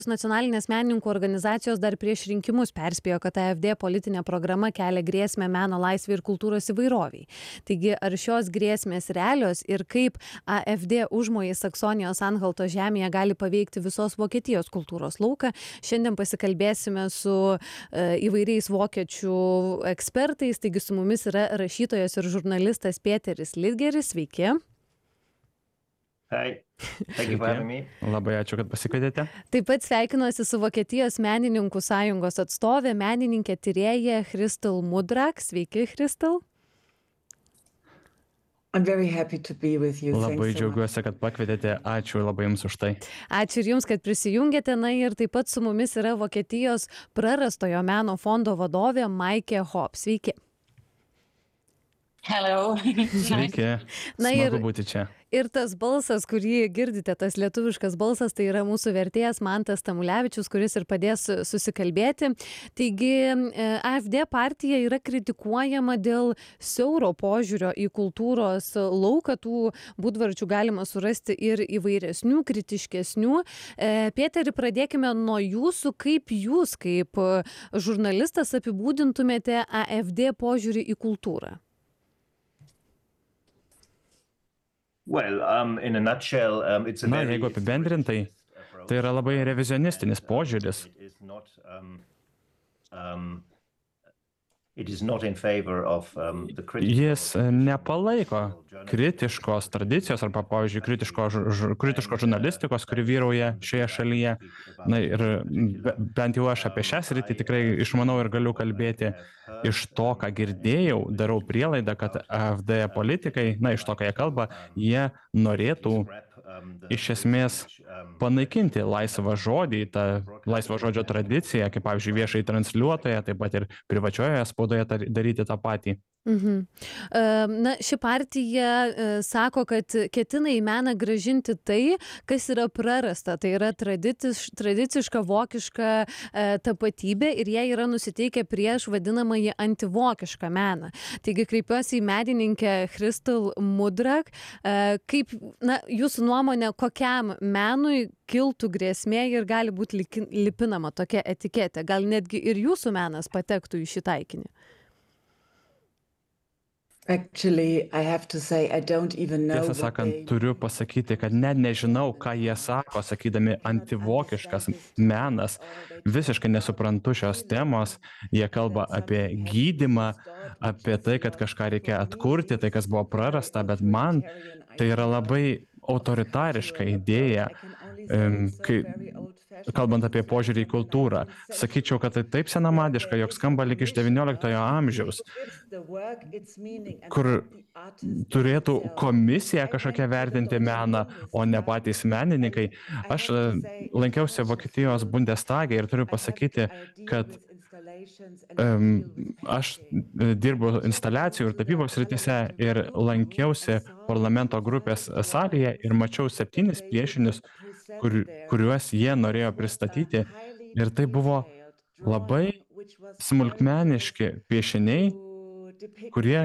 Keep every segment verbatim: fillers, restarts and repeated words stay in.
Nacionalinės menininkų organizacijos dar prieš rinkimus perspėjo, kad AfD politinė programa kelia grėsmę meno laisvė ir kultūros įvairoviai. Taigi, ar šios grėsmės realios ir kaip AfD užmojai Saksonijos Anhalto žemėje gali paveikti visos Vokietijos kultūros lauką, šiandien pasikalbėsime su e, įvairiais vokiečių ekspertais. Taigi, su mumis yra rašytojas ir žurnalistas Peteris Lidgeris. Sveiki. Hi. Thank you for having me. Labai ačiū, kad pasikvietėte. Taip pat sveikinuosi su Vokietijos menininkų sąjungos atstovė, menininkė tyrėja Christel Mudrak. Sveiki, Christel. I'm very happy to be with you. Labai džiaugiuosi, kad pakvietėte. Ačiū labai jums už tai. Ačiū ir jums, kad prisijungėte. Na ir taip pat su mumis yra Vokietijos prarastojo meno fondo vadovė Maikė Hop. Sveiki. Hello. Sveiki. Na Smagu ir- būti čia. Ir tas balsas, kurį girdite, tas lietuviškas balsas, tai yra mūsų vertėjas Mantas Tamulevičius, kuris ir padės susikalbėti. Taigi, e, AfD partija yra kritikuojama dėl siauro požiūrio į kultūros lauką. Tų būdvardžių galima surasti ir įvairesnių, kritiškesnių. E, Pieteri, pradėkime nuo jūsų. Kaip jūs, kaip e, žurnalistas, apibūdintumėte AfD požiūrį į kultūrą? Well, um, in a nutshell, um, it's a Na, very jeigu apibendrintai, tai yra labai revizionistinis požiūris. It is not, um, um, it is not in favor of um, the critical- Jis nepalaiko kritiškos tradicijos arba, pavyzdžiui, kritiško, žu- žu- kritiško žurnalistikos, kuri vyrauja šioje šalyje. Na ir be- bent jau aš apie šią sritį tikrai išmanau ir galiu kalbėti iš to, ką girdėjau, darau prielaidą, kad AfD politikai, na iš to, ką jie kalba, jie norėtų iš esmės panaikinti laisvą žodį, tą laisvo žodžio tradiciją, kaip pavyzdžiui viešai transliuotoje, taip pat ir privačioje spaudoje tar- daryti tą patį. Mhm. E, Na, ši partija e, sako, kad ketina į meną grąžinti tai, kas yra prarasta. Tai yra tradiciš, tradiciška vokiška e, tapatybė ir jie yra nusiteikę prieš vadinamąjį antivokišką meną. Taigi kreipiuosi į menininkę Christel Mudrak. E, kaip, na, jūsų nuomonė, kokiam menui kiltų grėsmė ir gali būti liki- lipinama tokia etiketė? Gal netgi ir jūsų menas patektų į šį taikinį? Actually, I have to say I don't even know. Tiesą what sakant, they- turiu pasakyti, kad net nežinau, ką jie sako, sakydami antivokiškas menas. Visiškai nesuprantu šios temos. Jie kalba apie gydymą, apie tai, kad kažką reikia atkurti, tai kas buvo prarasta, bet man tai yra labai autoritariška idėja, em, kai, kalbant apie požiūrį į kultūrą. Sakyčiau, kad tai taip senamadiška, jog skamba lyg iš devynioliktojo amžiaus, kur turėtų komisija kažkokia vertinti meną, o ne patys menininkai. Aš e, lankiausi Vokietijos Bundestage ir turiu pasakyti, kad um, aš e, dirbu instaliacijų ir tapybos srityse ir lankiausi parlamento grupės salėje ir mačiau septynis piešinius, kur, kuriuos jie norėjo pristatyti. Ir tai buvo labai smulkmeniški piešiniai, kurie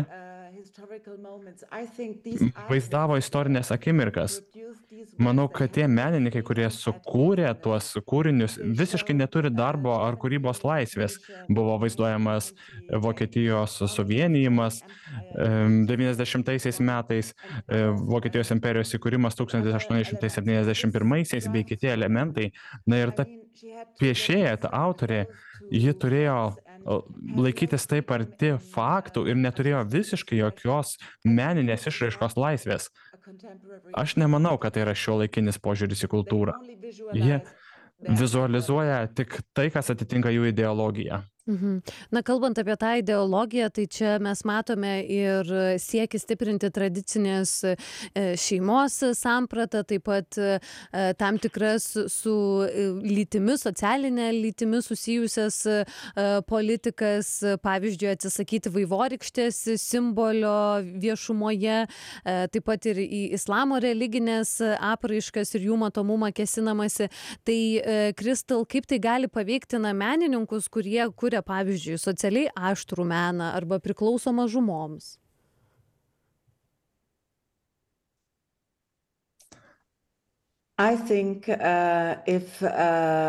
vaizdavo istorinės akimirkas. Manau, kad tie menininkai, kurie sukūrė tuos kūrinius, visiškai neturi darbo ar kūrybos laisvės. Buvo vaizduojamas Vokietijos suvienijimas em, devyniasdešimtaisiais metais, e, Vokietijos imperijos įkūrimas tūkstantis aštuoni šimtai septyniasdešimt pirmaisiais bei kiti elementai. Na ir ta piešėja, ta autorė, ji turėjo o, laikytis taip arti faktų ir neturėjo visiškai jokios meninės išraiškos laisvės. Aš nemanau, kad tai yra šiuolaikinis požiūris į kultūrą. Jie vizualizuoja tik tai, kas atitinka jų ideologiją. Mhm. Na, kalbant apie tą ideologiją, tai čia mes matome ir siekį stiprinti tradicinės e, šeimos sampratą, taip pat e, tam tikras su e, lytimi, socialinė lytimi susijusias e, politikas, pavyzdžiui, atsisakyti vaivorykštės simbolio viešumoje, e, taip pat ir į islamo religinės apraiškas ir jų matomumą kėsinamasi. Tai, e, Christel, kaip tai gali paveikti na, menininkus, kurie kuria, pavyzdžiui, socialiai aštrų meną arba priklauso mažumoms? I think uh, if uh,